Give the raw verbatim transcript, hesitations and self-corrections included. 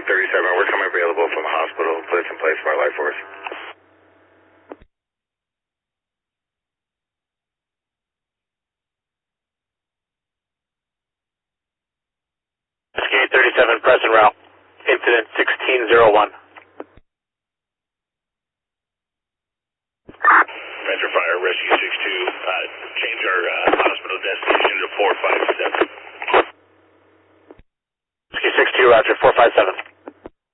thirty-seven, we're coming available from the hospital. Put us in place for our life force. Escape thirty-seven, press and route. Incident sixteen oh one. Metro Fire, Rescue six two, uh, change our uh, hospital destination to four five seven. Rescue six two, roger, four five seven.